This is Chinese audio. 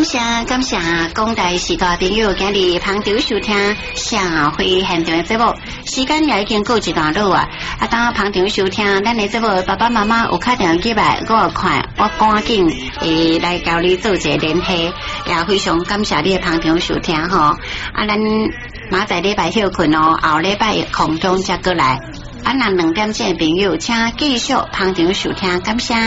感谢广大时代朋友今日捧场收听社会现场的节目，时间也已经过一段路啊！当捧场收听咱的节目，爸爸妈妈有打电话进来，我看我赶紧来交你做一个联系，也非常感谢你的捧场收听吼。咱明仔礼拜休困哦，后礼拜空中再过来。咱2点钟的朋友，请继续捧场收听，感谢。